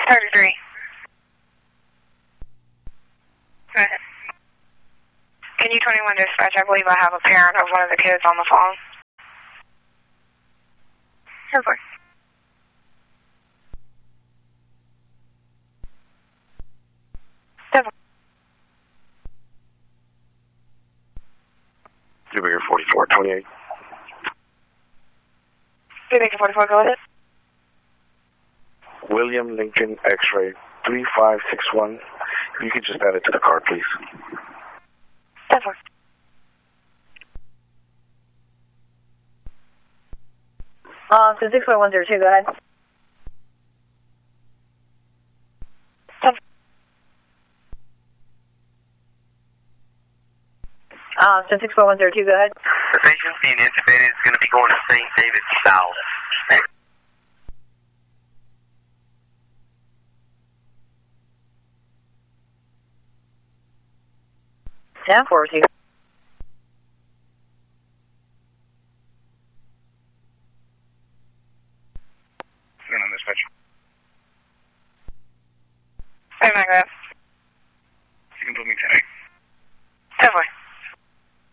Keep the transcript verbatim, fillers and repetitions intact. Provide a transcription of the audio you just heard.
thirty-three. Go ahead. Can you twenty-one dispatch? I believe I have a parent of one of the kids on the phone. ten four. ten four. Jupiter forty-four twenty-eight. Jupiter forty-four, go ahead. William Lincoln X-ray three five six one. You can just add it to the card, please. ten four. Uh, so six point one zero two, go ahead. ten four. Uh, so six point one zero two, go ahead. The patient being intubated is going to be going to Saint David South. ten four two. On dispatch. Hey, my God.